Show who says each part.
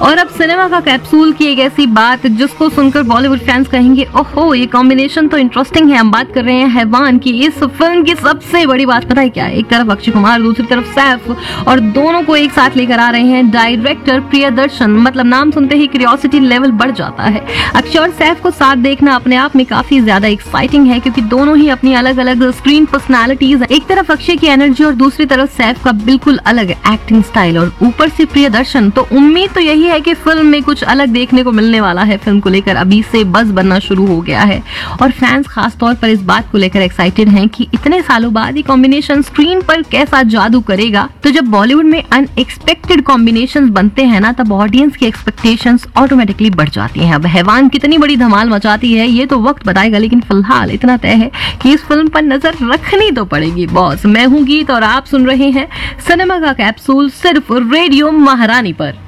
Speaker 1: और अब सिनेमा का कैप्सूल की एक ऐसी बात जिसको सुनकर बॉलीवुड फैंस कहेंगे ओहो ये कॉम्बिनेशन तो इंटरेस्टिंग है। हम बात कर रहे हैं हैवान की। इस फिल्म की सबसे बड़ी बात पता है क्या है? एक तरफ अक्षय कुमार, दूसरी तरफ सैफ, और दोनों को एक साथ लेकर आ रहे हैं डायरेक्टर प्रियदर्शन। मतलब नाम सुनते ही क्यूरियोसिटी लेवल बढ़ जाता है। अक्षय और सैफ को साथ देखना अपने आप में काफी ज्यादा एक्साइटिंग है क्योंकि दोनों ही अपनी अलग अलग स्क्रीन पर्सनालिटीज, एक तरफ अक्षय की एनर्जी और दूसरी तरफ सैफ का बिल्कुल अलग एक्टिंग स्टाइल और ऊपर से प्रियदर्शन। तो उम्मीद तो यही है कि फिल्म में कुछ अलग देखने को मिलने वाला है। फिल्म को लेकर अभी से बज़ बनना शुरू हो गया है और फैंस खास तौर पर इस बात को लेकर एक्साइटेड हैं कि इतने सालों बाद ये कॉम्बिनेशन स्क्रीन पर कैसा जादू करेगा। तो जब बॉलीवुड में अनएक्सपेक्टेड कॉम्बिनेशंस बनते हैं ना, तब ऑडियंस की एक्सपेक्टेशंस ऑटोमेटिकली बढ़ जाती हैं। अब हैवान कितनी बड़ी धमाल मचाती है ये तो वक्त बताएगा, लेकिन फिलहाल इतना तय है कि इस फिल्म पर नजर रखनी तो पड़ेगी बॉस। मैं हूँ गीत और आप सुन रहे हैं सिनेमा का कैप्सूल सिर्फ रेडियो महारानी पर।